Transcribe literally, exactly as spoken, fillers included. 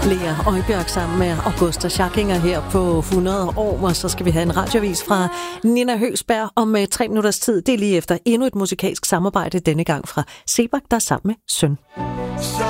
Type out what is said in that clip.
Lea Øjbjerg sammen med Augusta Schackinger her på hundrede år, og så skal vi have en radiovis fra Nina Høgsberg om tre minutters tid. Det er lige efter endnu et musikalsk samarbejde, denne gang fra Sebak, der er sammen med Søn.